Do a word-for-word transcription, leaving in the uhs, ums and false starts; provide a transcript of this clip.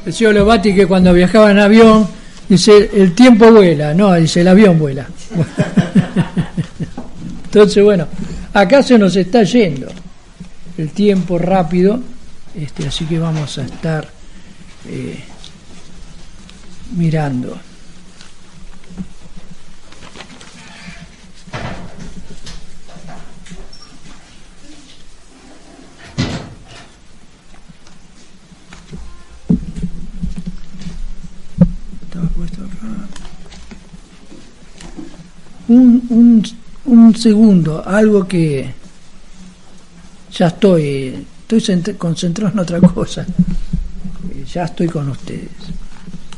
Decía Lobati que cuando viajaba en avión, dice, el tiempo vuela, no, dice, el avión vuela. Entonces, bueno, acá se nos está yendo el tiempo rápido, este, así que vamos a estar eh, mirando. Estaba puesto acá. Un, un, un segundo, algo que ya estoy, estoy concentrado en otra cosa. Ya estoy con ustedes.